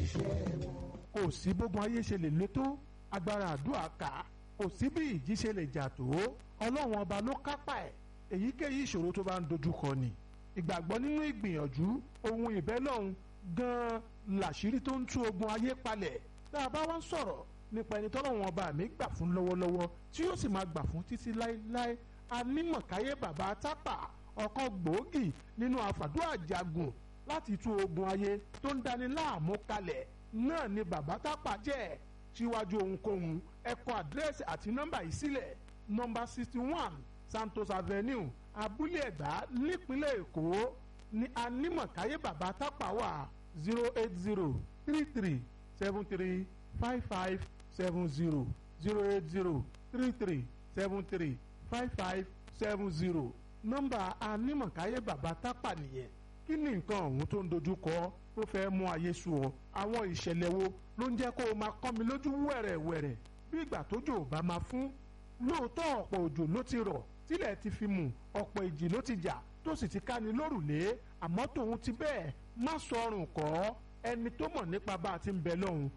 iṣẹ́ wọn. kò sí bógun ayé ṣe lè le tó agbára àdúrà ká kò sí bí ìjì ṣe lè jà tó ọlọ́run ọba ló kápá ẹ̀ èyíkéyìí ìṣòro tó bá ń dojúkọ ni ìgbàgbọ́ nínú ìgbìyànjú ohun ìbẹ́lọ́hun gan-an làṣírí tó ń tú ogun ayé palẹ̀ tá a bá wá ń sọ̀rọ̀ nípa ẹni tọ́lọ́run ọba mi gbà fún lọ́wọ́lọ́wọ́ tí yóò sì máa gbà fún títí láéláé anímọ̀káyé bàbá tápà ọ̀kan gbòógì nínú àfàdúrà jagun láti tú ogun ayé tó ń dani láàmú kalẹ̀ náà ni bàbá tápà jẹ́ síwájú ohunkóhun ẹ kọ àdírẹ́sì àti nọ́mbà yìí sílẹ̀ nọ́mbà 61 Santos Avenue Abúlé Ẹ̀gbá nípínlẹ̀ Èkó ní anímọ̀káyé bàbá tápà wà 08033735570 08033735570 nọ́mbà anímọ̀káyé bàbá tápà nìyẹn kí ni nǹkan ọ̀hún tó ń dojú kọ tó fẹ́ mú ayé sú ọ àwọn ìṣẹ̀lẹ̀ wo ló ń jẹ́ kó o máa kọ́ mi lójú wẹ̀rẹ̀wẹ̀rẹ̀ bí ìgbà tójò ò bá máa fún lóòótọ́ ọ̀pọ̀ òjò ló ti rọ̀ tílẹ̀ ti fi mù ọ̀pọ̀ ìjì ló ti jà tó sì ti ká ni lórùlé àmọ́ tòun ti bẹ́ẹ̀ má sọrùn kọ́ ẹni tó mọ̀ nípa bá a ti ń bẹ lọ́hùn